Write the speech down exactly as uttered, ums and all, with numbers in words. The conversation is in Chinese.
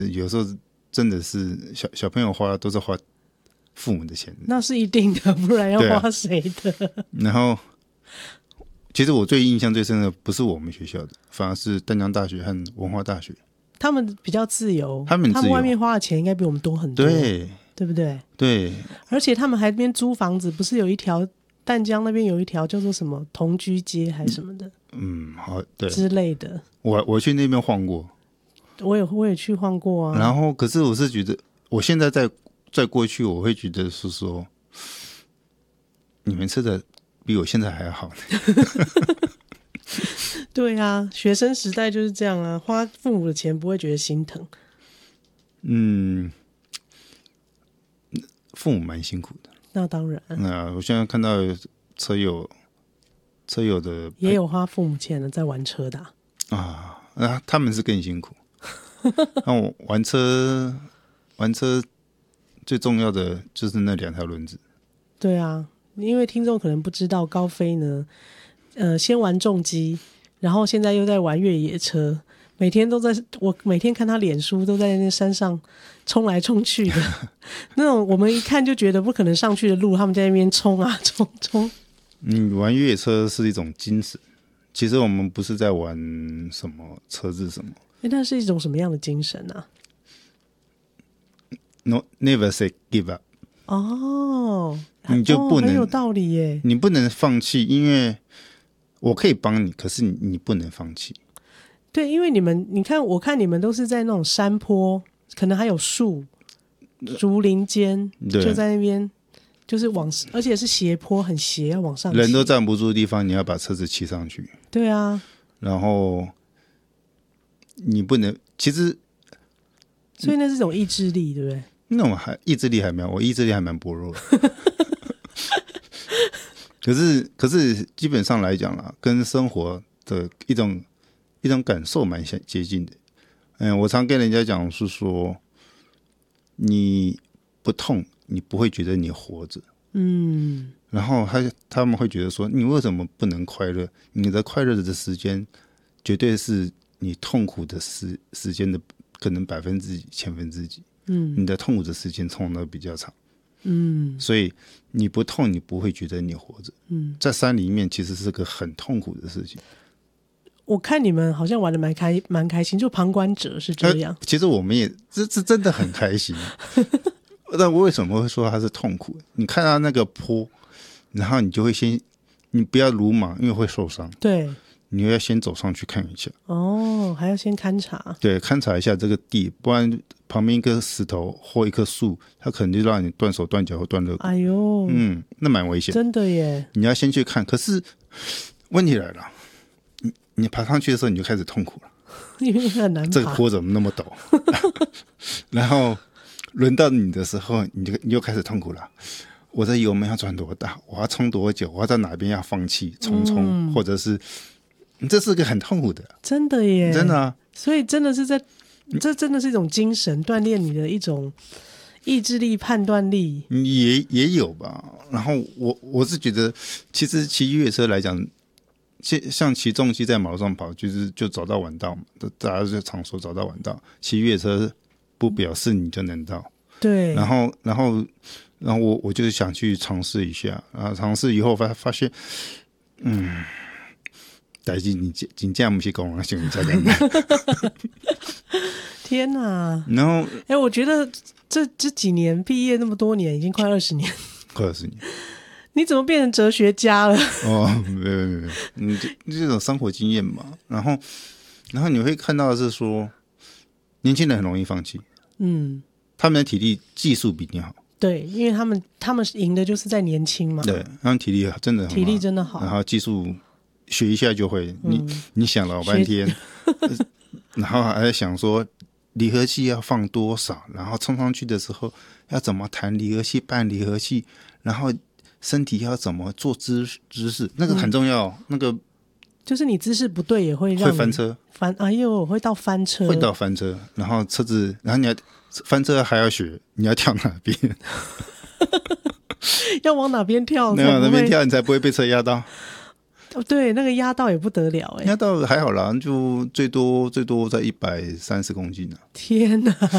有时候真的是小小朋友花都是花父母的钱， 那是一定的，不然要花谁的？啊、 然后，其实我最印象最深的不是我们学校的，反而是淡江大学和文化大学。 他们比较自由， 他们自由， 他们外面花的钱应该比我们多很多， 对， 对不对？ 对， 而且他们还那边租房子，不是有一条淡江那边有一条叫做什么同居街还是什么的， 嗯，好，对之类的。 我我去那边晃过， 我也我也去晃过啊。 然后，可是我是觉得，我现在在再过去，我会觉得是说，你们吃的比我现在还要好。 对啊，学生时代就是这样啊，花父母的钱不会觉得心疼。 嗯，父母蛮辛苦的。 那当然。 那我现在看到车友，车友的也有花父母钱的在玩车的啊，啊那他们是更辛苦。那我玩车，玩车最重要的就是那两条轮子。 对啊，因为听众可能不知道，高飞呢，呃，先玩重机。然后现在又在玩越野车，每天都在，我每天看他脸书都在那山上冲来冲去的那种，我们一看就觉得不可能上去的路，他们在那边冲啊冲冲。 嗯，玩越野车是一种精神，其实我们不是在玩什么车子什么。 欸，那是一种什么样的精神啊？ No, never say give up。 哦， 你就不能、 哦、很有道理耶。 你不能放弃，因为我可以帮你，可是 你, 你不能放弃。 对，因为你们，你看，我看你们都是在那种山坡，可能还有树、竹林间，就在那边，就是往，而且是斜坡，很斜，要往上骑。 人都站不住的地方，你要把车子骑上去。 对啊。 然后你不能，其实， 所以那是一种意志力，对不对？ 那我还意志力还没有，我意志力还蛮薄弱的。可是，可是基本上来讲啦，跟生活的一种一种感受蛮接近的。嗯，我常跟人家讲是说，你不痛，你不会觉得你活着。 嗯。 然后他他们会觉得说，你为什么不能快乐？你的快乐的时间，绝对是你痛苦的时时间的可能百分之几、千分之几。嗯，你的痛苦的时间冲的比较长。嗯，所以你不痛，你不会觉得你活着。嗯，在山里面其实是个很痛苦的事情。 我看你们好像玩的蛮开蛮开心，就旁观者是这样。 其实我们也这这真的很开心。但我为什么会说它是痛苦？你看到那个坡，然后你就会先，你不要鲁莽，因为会受伤。 对。 你要先走上去看一下。 哦，还要先勘察。 对，勘察一下这个地，不然旁边一颗石头或一棵树，它可能就让你断手断脚或断肋骨。 哎呦， 嗯，那蛮危险。 真的耶。 你要先去看，可是问题来了，你你爬上去的时候你就开始痛苦了， 因为很难爬。 这个坡怎么那么陡？然后轮到你的时候，你就你就开始痛苦了。我的油门要转多大？我要冲多久？我要在哪边要放弃冲冲、嗯，或者是这是个很痛苦的。真的耶， 真的啊。 所以真的是在，这真的是一种精神锻炼你的一种意志力、判断力， 也也有吧。然后我我是觉得，其实骑越野车来讲，像骑重机在马路上跑，就是就早到晚到嘛，大家就常说早到晚到。骑越野车不表示你就能到。 对。 然后，然后。然后我我就是想去尝试一下，然后尝试以后发发现，嗯，代志你真正不是讲人想这样的。 天哪！ 然后， 哎、欸，我觉得这这几年毕业那么多年，已经快二十年， 快二十年， 你怎么变成哲学家了？ 哦，没有没有没有，嗯，这种生活经验嘛。然后，然后你会看到的是说，年轻人很容易放弃，嗯，他们的体力、技术比你好。 对，因为他们他们赢的就是在年轻嘛。 对，他们体力真的很好， 体力真的好， 然后技术学一下就会。嗯、你你想老半天，然后还在想说离合器要放多少，然后冲上去的时候要怎么弹离合器、半离合器，然后身体要怎么做姿姿势，那个很重要。嗯、那个就是你姿势不对也会让会翻车， 翻哎呦会到翻车， 会到翻车，然后车子，然后你要。翻车还要学，你要跳哪边？ 要往哪边跳？ 没有哪边跳，你才不会被车压到。 对，那个压到也不得了哎、欸。 压到还好啦，就最多最多在一百三十公斤啊。 天哪！